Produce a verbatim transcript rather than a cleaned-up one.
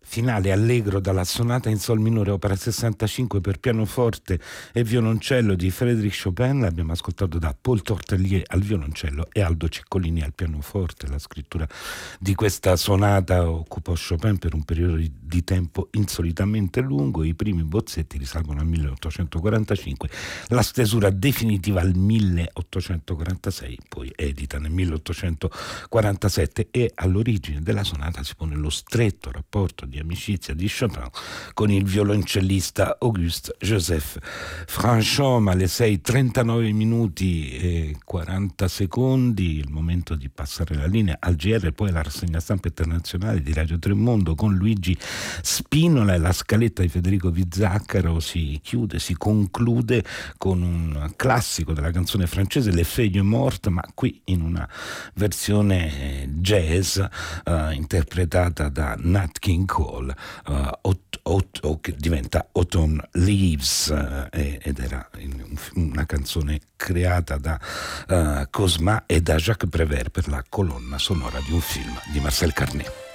finale allegro dalla sonata in sol minore opera sessantacinque per pianoforte e violoncello di Frédéric Chopin. L'abbiamo ascoltato da Paul Tortelier al violoncello e Aldo Ceccolini al pianoforte. La scrittura di questa sonata occupò Chopin per un periodo di tempo insolitamente lungo. I primi bozzetti risalgono al milleottocentoquarantacinque, la stesura definitiva al milleottocentoquarantasei, poi edita nel milleottocentoquarantasette, e all'origine della sonata si pone lo stretto rapporto di amicizia di Chopin con il violoncellista Auguste Joseph Franchomme. Alle sei e trentanove minuti e quaranta secondi, il momento di passare la linea al G R, poi la rassegna stampa internazionale di Radio Tremondo con Luigi Spinola, e la scaletta di Federico Vizzaccaro si chiude, si conclude con un classico della canzone francese, Le Feuilles Mortes, ma qui in una versione jazz uh, interpretata da Nat King Cole, uh, ot, ot, ot, che diventa Autumn Leaves, uh, ed era in, una canzone creata da uh, Cosma e da Jacques Prévert per la colonna sonora di un film di Marcel Carné.